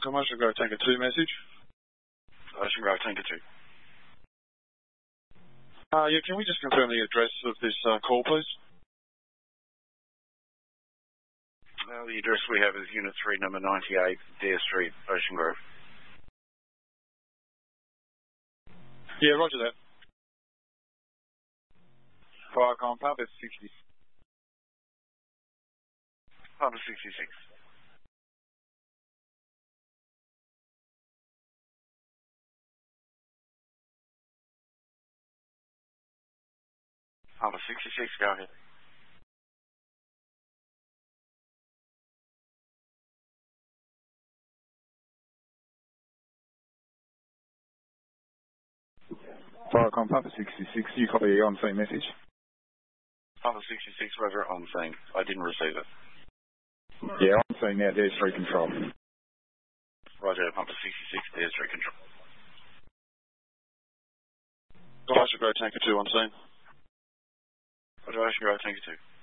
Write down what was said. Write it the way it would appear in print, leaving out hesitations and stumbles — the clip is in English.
Falcon, Ocean Grove Tanker 2 message. Ocean Grove Tanker 2. Yeah, can we just confirm the address of this call, please? The address we have is Unit 3, number 98, Dare Street, Ocean Grove. Yeah, roger that. Firecon, Papa 60. Papa 66. Papa 66, go ahead. Firecon, Papa 66, you copy your on-scene message? Papa 66, roger, on scene. I didn't receive it. Yeah, on scene now, Dare Street Control. Roger, Papa 66, Dare Street Control. Ocean Grove Tanker 2 on scene. Roger, Ocean Grove Tanker 2.